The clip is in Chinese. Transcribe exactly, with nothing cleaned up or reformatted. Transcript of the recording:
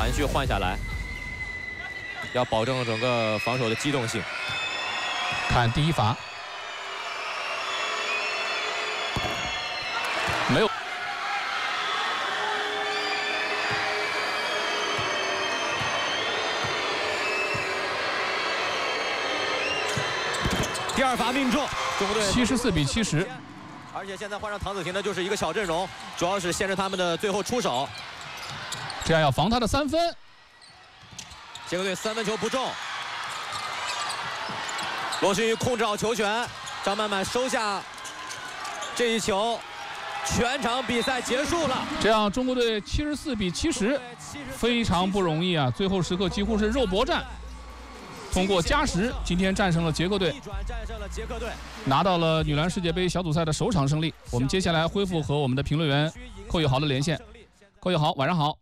韩旭换下来，要保证整个防守的机动性。 看第一罚，没有。 第二罚命中，中国队七十四比七十。 而且现在换上唐子婷的就是一个小阵容，主要是限制他们的最后出手。 这样要防他的三分。 捷克队三分球不中，罗勋宇控制好球权，张曼曼收下这一球，全场比赛结束了。 这样中国队七十四比七十，非常不容易啊！最后时刻几乎是肉搏战。 通过加时，今天战胜了捷克队，拿到了女篮世界杯小组赛的首场胜利。我们接下来恢复和我们的评论员寇宇豪的连线。寇宇豪，晚上好。